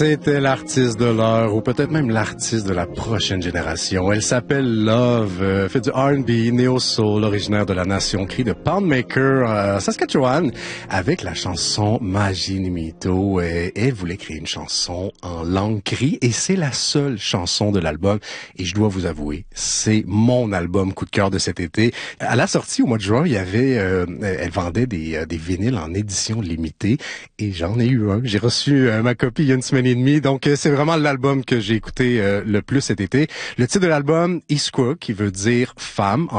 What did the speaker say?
C'était l'artiste de l'heure, ou peut-être même l'artiste de la prochaine génération. Elle s'appelle Love, fait du R&B, néo-soul, originaire de la nation Cree de Poundmaker, Saskatchewan, avec la chanson Magie Nimito. Elle voulait créer une chanson en langue Cree, et c'est la seule chanson de l'album. Et je dois vous avouer, c'est mon album coup de cœur de cet été. À la sortie, au mois de juin, il y avait, elle vendait des vinyles en édition limitée, et j'en ai eu un. J'ai reçu ma copie il y a une semaine et demie, donc c'est vraiment l'album que j'ai écouté le plus cet été. Le titre de l'album, Iskwa, qui veut dire femme